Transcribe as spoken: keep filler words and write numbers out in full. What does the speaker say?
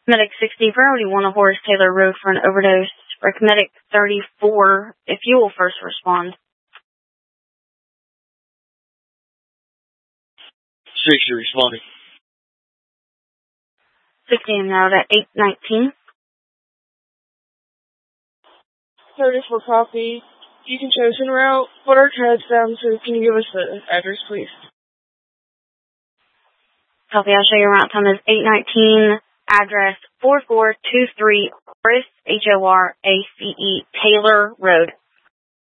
Medic sixty, priority one, Horace Taylor Road for an overdose. Medic thirty-four, if you will first respond. sixty responding. sixteen out at eight nineteen. thirty-four copy. You can choose en route. Put our heads down, so can you give us the address, please? Copy, I'll show you route time is eight nineteen, address four four two three Horace, H O R A C E, Taylor Road.